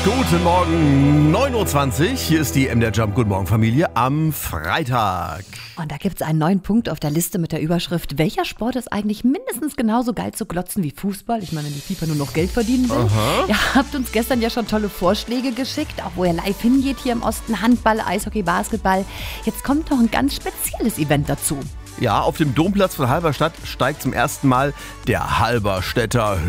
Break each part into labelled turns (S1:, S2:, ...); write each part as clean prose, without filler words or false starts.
S1: Guten Morgen, 9.20 Uhr. Hier ist die MDR Jump. Guten Morgen, Familie, am Freitag.
S2: Und da gibt es einen neuen Punkt auf der Liste mit der Überschrift: Welcher Sport ist eigentlich mindestens genauso geil zu glotzen wie Fußball? Ich meine, wenn die FIFA nur noch Geld verdienen will.
S1: Aha.
S2: Ihr habt uns gestern ja schon tolle Vorschläge geschickt, auch wo ihr live hingeht hier im Osten. Handball, Eishockey, Basketball. Jetzt kommt noch ein ganz spezielles Event dazu.
S1: Ja, auf dem Domplatz von Halberstadt steigt zum ersten Mal der Halberstädter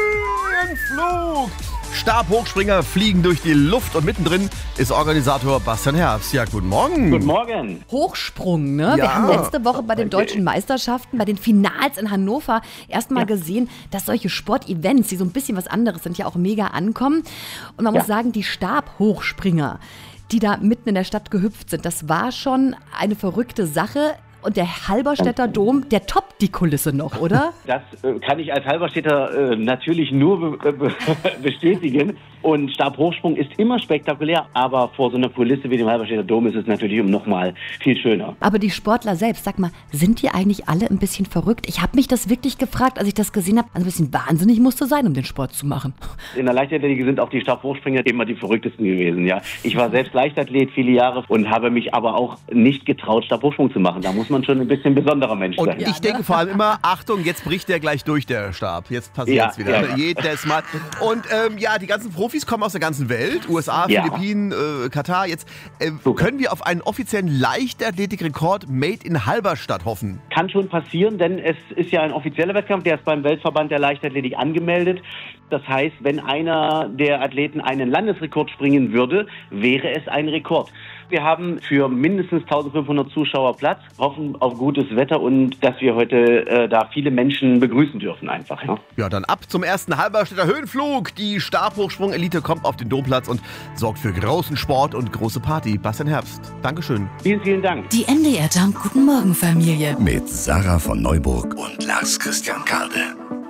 S1: Höhenflug. Stabhochspringer fliegen durch die Luft und mittendrin ist Organisator Bastian Herbst. Ja, guten Morgen.
S3: Guten Morgen.
S2: Hochsprung, ne?
S1: Ja.
S2: Wir haben letzte Woche bei den deutschen Meisterschaften, bei den Finals in Hannover erstmal gesehen, dass solche Sportevents, die so ein bisschen was anderes sind, ja auch mega ankommen. Und man muss sagen, die Stabhochspringer, die da mitten in der Stadt gehüpft sind, das war schon eine verrückte Sache. Und der Halberstädter Dom, der toppt die Kulisse noch, oder?
S3: Das kann ich als Halberstädter natürlich nur bestätigen. Und Stabhochsprung ist immer spektakulär, aber vor so einer Kulisse wie dem Halberstädter Dom ist es natürlich nochmal viel schöner.
S2: Aber die Sportler selbst, sag mal, sind die eigentlich alle ein bisschen verrückt? Ich habe mich das wirklich gefragt, als ich das gesehen habe. Also ein bisschen wahnsinnig musste sein, um den Sport zu machen.
S3: In der Leichtathletik sind auch die Stabhochspringer immer die verrücktesten gewesen, ja. Ich war selbst Leichtathlet viele Jahre und habe mich aber auch nicht getraut, Stabhochsprung zu machen. Da muss man schon ein bisschen besonderer Mensch sein.
S1: Und ich denke vor allem immer, Achtung, jetzt bricht der gleich durch, der Stab. Jetzt passiert es wieder.
S3: Ja.
S1: Jedes Mal. Und die ganzen Profis kommen aus der ganzen Welt. USA,
S3: Ja.
S1: Philippinen, Katar. Jetzt können wir auf einen offiziellen Leichtathletik-Rekord Made in Halberstadt hoffen.
S3: Kann schon passieren, denn es ist ja ein offizieller Wettkampf, der ist beim Weltverband der Leichtathletik angemeldet. Das heißt, wenn einer der Athleten einen Landesrekord springen würde, wäre es ein Rekord. Wir haben für mindestens 1500 Zuschauer Platz, hoffen auf gutes Wetter und dass wir heute da viele Menschen begrüßen dürfen einfach. Ja.
S1: Ja, dann ab zum ersten Halberstädter Höhenflug. Die Stabhochsprung-Elite kommt auf den Domplatz und sorgt für großen Sport und große Party. Bastian Herbst, Dankeschön.
S3: Vielen, vielen Dank.
S2: Die MDR Jump Guten Morgen Familie.
S4: Mit Sarah von Neuburg und Lars Christian Karde.